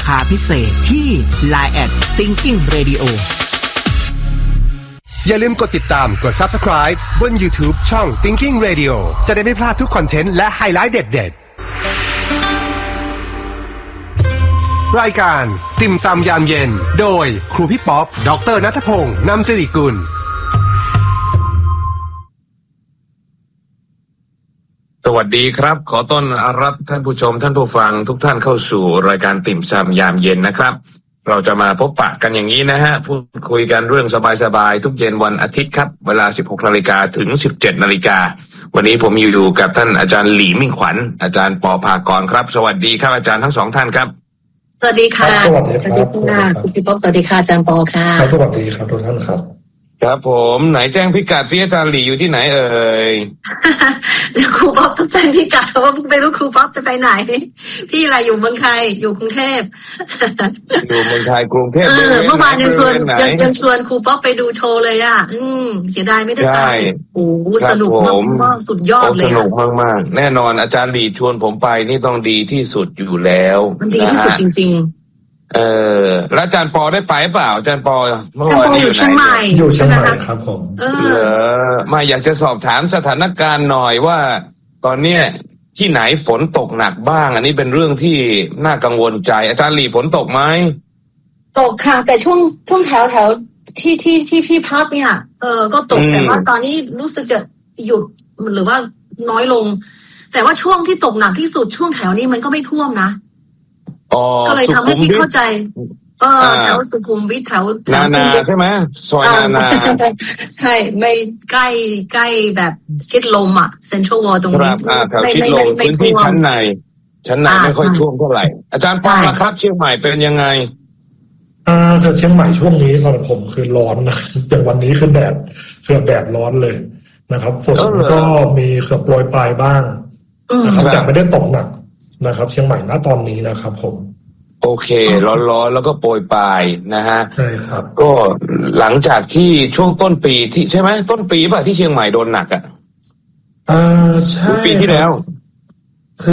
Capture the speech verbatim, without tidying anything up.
คาพิเศษที่ ไลน์ แอท Thinking Radio อย่าลืมกดติดตามกด Subscribe บน YouTube ช่อง Thinking Radio จะได้ไม่พลาดทุกคอนเทนต์และไฮไลท์เด็ดๆรายการติ่มซำยามเย็นโดยครูพี่ป๊อปดร.ณัฐพงษ์ นำสิริกุลสวัสดีครับขอต้อนรับท่านผู้ชมท่านผู้ฟังทุกท่านเข้าสู่รายการติ่มซำยามเย็นนะครับเราจะมาพบปะกันอย่างนี้นะฮะพูดคุยกันเรื่องสบายๆทุกเย็นวันอาทิตย์ครับเวลา สิบหกนาฬิกา ถึง สิบเจ็ดนาฬิกาวันนี้ผมอยู่กับท่านอาจารย์หลีมิ่งขวัญอาจารย์ปอภากรครับสวัสดีครับอาจารย์ทั้งสองท่านครับสวัสดีค่ะสวัสดีครับคุณพี่ป๊อกสวัสดีค่ะอาจารย์ปอค่ะสวัสดีครับทุกท่านครับครับผมไหนแจ้งพิกัดซิอาจารย์หลีอยู่ที่ไหนเอ่ยเดี๋ยวครูป๊อปต้องแจ้งพิกัดเพราะว่าไม่รู้ครูป๊อปจะไปไหนพี่อะไรอยู่เมืองไทยอยู่กรุงเทพอยู่เมืองไทยกรุงเทพเมื่อวานยังชวนยังยังชวนครูป๊อปไปดูโชว์เลยอ่ะอืมเสียดายไม่ได้ไปโอ้สนุกมากสุดยอดเลยสนุกมากๆแน่นอนอาจารย์หลีชวนผมไปนี่ต้องดีที่สุดอยู่แล้วมันดีที่สุดจริงๆเออแล้วอาจารย์ปอได้ไปเปล่าอาจารย์ปอเมื่อวานนี้อยู่เชียงใหม่อยู่เชียงใหม่ครับผมเออมาอยากจะสอบถามสถานการณ์หน่อยว่าตอนเนี้ยที่ไหนฝนตกหนักบ้างอันนี้เป็นเรื่องที่น่ากังวลใจอาจารย์หลีฝนตกไหมตกค่ะแต่ช่วงช่วงแถวแถวที่ที่ที่พี่พักเนี่ยเออก็ตกแต่ว่าตอนนี้รู้สึกจะหยุดหรือว่าน้อยลงแต่ว่าช่วงที่ตกหนักที่สุดช่วงแถวนี้มันก็ไม่ท่วมนะก็เลยทำให้พี่เข้าใจเออแถวสุขุมวิทแถวนานาใช่ไหมซอยนานาใช่ไม่ใกล้ใกล้แบบชิดลมอ่ะเซ็นทรัลวอลตรงนี้แถวชิดลมพื้นที่ชั้นในชั้นในไม่ค่อยท่วมเท่าไหร่อาจารย์ปอครับเชียงใหม่เป็นยังไงอ่าเชียงใหม่ช่วงนี้สำหรับผมคือร้อนนะอย่างวันนี้คือแดดคือแดดร้อนเลยนะครับฝนก็มีเกือบโปรยปลายบ้างนะครับแต่ไม่ได้ตกหนักนะครับเชียงใหม่ณตอนนี้นะครับผมโอเคร้อนๆแล้วก็โปรยปลายนะฮะใช่ครับก็หลังจากที่ช่วงต้นปีที่ใช่ไหมต้นปีป่ะที่เชียงใหม่โดนหนักอ่ะอ่าใช่ปีที่แล้ว